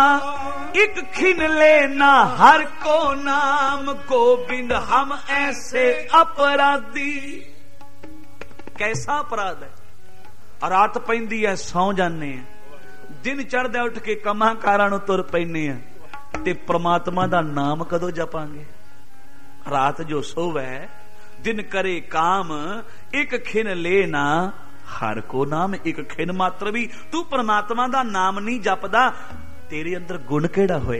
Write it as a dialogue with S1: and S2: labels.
S1: एक खिन लेना हर को नाम, गोविंद हम ऐसे अपराधी। कैसा अपराध है। रात पैंदी है सौ जाने, दिन चढ़दा उठ के कमां कारां नूं तुर पैने आ, ते परमात्मा दा नाम कदों जपांगे। रात जो सोवै दिन करे काम, एक खिन लेना हर को नाम। एक खिन मात्र भी तू परमात्मा दा नाम नहीं जपदा, तेरे अंदर गुण केड़ा होया।